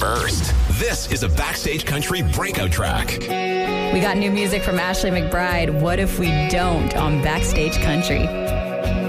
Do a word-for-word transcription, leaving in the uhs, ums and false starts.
first. This is a Backstage Country breakout track. We got new music from Ashley McBryde. What if we don't on Backstage Country?